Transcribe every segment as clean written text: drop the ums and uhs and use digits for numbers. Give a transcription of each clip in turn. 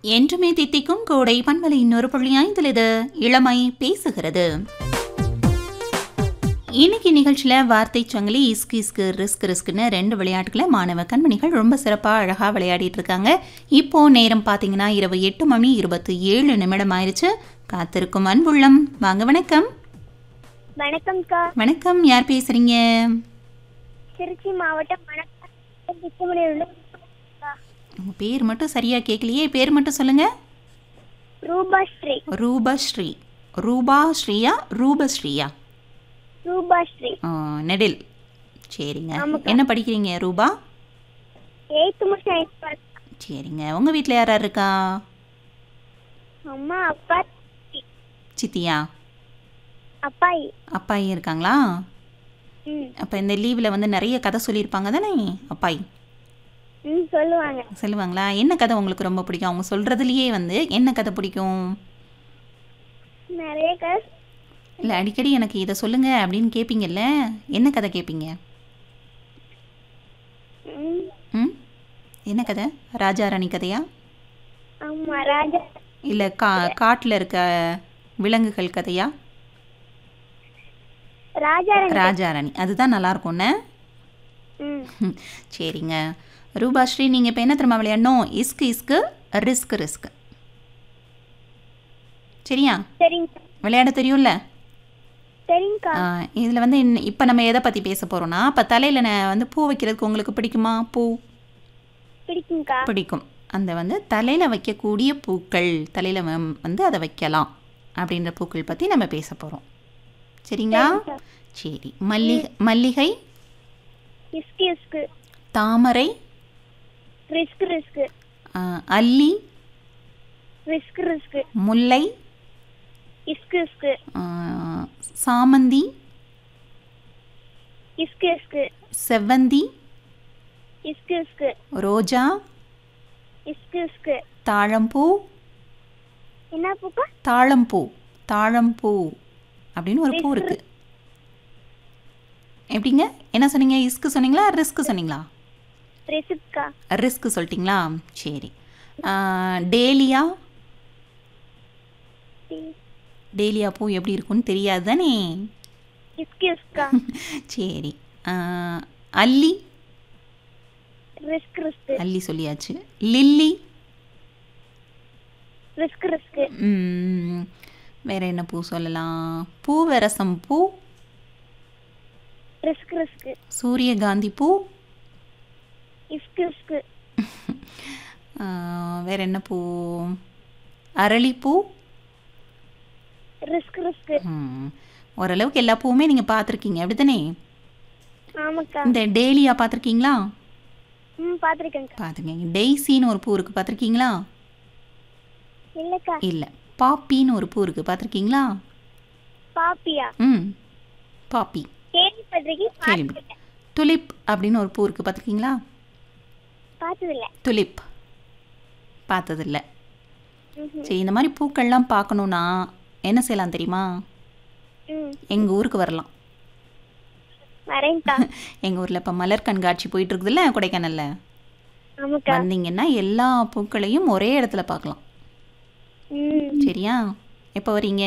என்றுமே தித்திக்கும் கோடை பண்பலை இன்னொரு புள்ளி ஐந்தில் இது இளமை பேசுகிறது. இன்னைக்கு நிகழ்ச்சியில் வார்த்தை சங்கிலி, இஸ்கு இஸ்கு, ரிஸ்க் ரிஸ்க்னு 2 விளையாட்டுகளை மாணவ கண்மணிகள் ரொம்ப சிறப்பாக அழகாக விளையாடிட்டு இருக்காங்க. இப்போ நேரம் பார்த்தீங்கன்னா இரவு 8:27 ஆயிடுச்சு. காத்திருக்கும் அன்புள்ளம் வாங்க. வணக்கம். வணக்கம்க்கா. வணக்கம். யார் பேசுறீங்க? திருச்சி மாவட்டம் உங்க பேர் மட்டும் சரியா கேட்கலையே. பேர் மட்டும் சொல்லுங்க. ரூபஸ்ரீ. ரூபஸ்ரீ. ரூபாஸ்ரீயா ரூபஸ்ரீயா? ரூபஸ்ரீ. நெடில். சரிங்க. என்ன படிக்கிறீங்க ரூபா? 8th முடிச்சேன். சரிங்க. உங்க வீட்டில் யார் யார் இருக்கா? அம்மா, அப்பா, சித்தியா? அப்பாயி. அப்பாயி இருக்காங்களா? அப்போ இந்த லீவில் வந்து நிறைய கதை சொல்லியிருப்பாங்க தானே அப்பாயி? சொல்லுவாங்க. சொல்லுவாங்களா? என்ன கதை உங்களுக்கு ரொம்ப பிடிக்கும்? அவங்க சொல்கிறதுலையே வந்து என்ன கதை பிடிக்கும்? நிறைய கதை. இல்லை, அடிக்கடி எனக்கு இதை சொல்லுங்க அப்படின்னு கேட்பீங்கல்ல, என்ன கதை கேட்பீங்க? என்ன கதை? ராஜா ராணி கதையா? ஆமா, ராஜா. இல்லை காட்டில் இருக்க விலங்குகள் கதையா? ராஜா ராணி. அதுதான் நல்லா இருக்கும்ண்ணே. சரிங்க. ரூபாஸ்ரீ, நீங்கள் இப்போ என்ன தெரியுமா விளையாடணும்? இஸ்கு இஸ்கு, ரிஸ்க் ரிஸ்க். சரியா? விளையாட தெரியும்ல? இதில் வந்து இப்போ நம்ம எதை பற்றி பேச போகிறோன்னா, இப்போ தலையில் வந்து பூ வைக்கிறதுக்கு உங்களுக்கு பிடிக்குமா? பூ பிடிக்கும். அந்த வந்து தலையில் வைக்கக்கூடிய பூக்கள், தலையில் வந்து அதை வைக்கலாம் அப்படின்ற பூக்கள் பற்றி நம்ம பேச போகிறோம். சரிங்களா? சரி. மல்லிகை, தாமரை, அல்லி, முல்லை, சாமந்தி, செவ்வந்தி, ரோஜா, தாழம்பூ. என்ன பூப்பா? தாழம்பூ. தாழம்பூ அப்படின்னு ஒரு பூ இருக்கு. எப்படிங்க? என்ன சொன்னீங்க? இஸ்கு சொன்னீங்களா ரிஸ்க் சொன்னீங்களா? ரிஸ்க் சொல்லிட்டீங்களா? சரி. டேலியா. டேலியா பூ எப்படி இருக்குன்னு தெரியாது தானே? சரி. அல்லி. அல்லி சொல்லியாச்சு. லில்லி. வேற என்ன பூ சொல்லலாம்? பூவரசம் பூ, சூரியகாந்தி பூ. வேற என்ன பூ? அரளிப்பூ. ஓரளவுக்கு எல்லா பூவுமே நீங்க பார்த்துருக்கீங்க அப்படித்தானே? இந்த டேலியா பார்த்துருக்கீங்களா? பார்த்துருக்கீங்க. டெய்சின்னு ஒரு பூ இருக்கு, பார்த்துருக்கீங்களா? இல்லை. பாப்பின்னு ஒரு பூ இருக்கு, பார்த்துருக்கீங்களா? பாப்பி. துலிப் அப்படின்னு ஒரு பூ இருக்கு, பார்த்துருக்கீங்களா? துலிப் பார்த்ததில்ல. சரி. இந்த மாதிரி பூக்கள்லாம் பார்க்கணுன்னா என்ன செய்யலாம் தெரியுமா? எங்கள் ஊருக்கு வரலாம். எங்கள் ஊரில் இப்போ மலர் கண்காட்சி போயிட்டு இருக்குதுல்ல, கொடைக்கானல்ல. வந்தீங்கன்னா எல்லா பூக்களையும் ஒரே இடத்துல பார்க்கலாம். சரியா? எப்போ வரீங்க?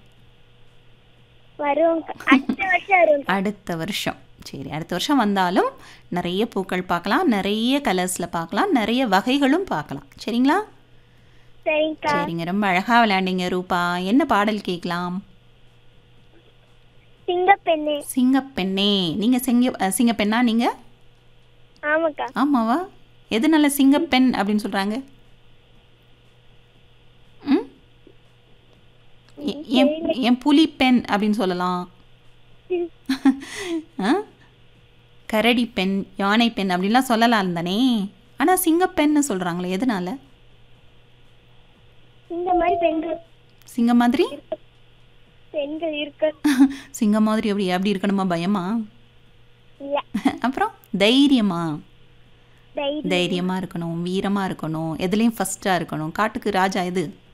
அடுத்த வருஷம். சரி. அடுத்த வருஷம் வந்தாலும் நிறைய பூக்கள் பார்க்கலாம், நிறைய கலர்ஸில் பார்க்கலாம், நிறைய வகைகளும் பார்க்கலாம். சரிங்களா? சரிங்க. ரொம்ப அழகாக விளையாண்டீங்க ரூபா. என்ன பாடல் கேட்கலாம்? சிங்கப்பெண்ணே. நீங்கள் சிங்கப்பெண்ணா? நீங்கள்? ஆமாவா? எதனால சிங்கப்பெண் அப்படின்னு சொல்கிறாங்க? என் புலிப்பெண் அப்படின்னு சொல்லலாம், கரடி பெண், யானை பெண் அப்படின்லாம் சொல்லலாம் தானே. ஆனால் சிங்கப்பெண்ணு சொல்கிறாங்களே, எதனால? சிங்கம் மாதிரி? சிங்கம் மாதிரி அப்படி இருக்கணுமா? பயமா? அப்புறம் தைரியமா? தைரியமாக இருக்கணும், வீரமாக இருக்கணும், எதுலேயும் ஃபஸ்ட்டாக இருக்கணும். காட்டுக்கு ராஜா எது?